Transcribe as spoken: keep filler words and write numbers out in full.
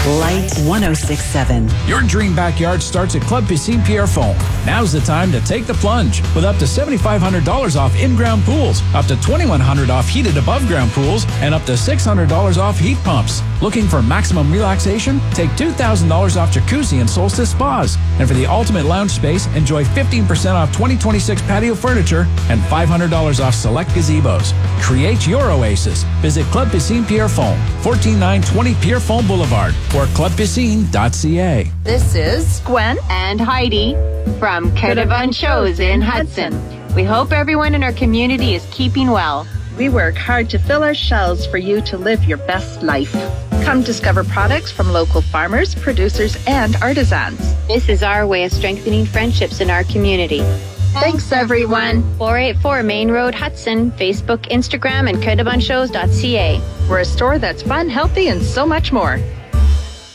Light one oh six point seven. Your dream backyard starts at Club Piscine Pierrefonds. Now's the time to take the plunge with up to seven thousand five hundred dollars off in-ground pools, up to two thousand one hundred dollars off heated above-ground pools, and up to six hundred dollars off heat pumps. Looking for maximum relaxation? Take two thousand dollars off jacuzzi and Solstice spas. And for the ultimate lounge space, enjoy fifteen percent off twenty twenty-six patio furniture and five hundred dollars off select gazebos. Create your oasis. Visit Club Piscine Pierrefonds, fourteen nine twenty Pierrefonds Boulevard, or club piscine dot c a. This is Gwen and Heidi from Coeur d'Alene Shows in Hudson. We hope everyone in our community is keeping well. We work hard to fill our shelves for you to live your best life. Come discover products from local farmers, producers, and artisans. This is our way of strengthening friendships in our community. Thanks, everyone. four eighty-four Main Road, Hudson. Facebook, Instagram, and coeur d'alene shows dot c a. We're a store that's fun, healthy, and so much more.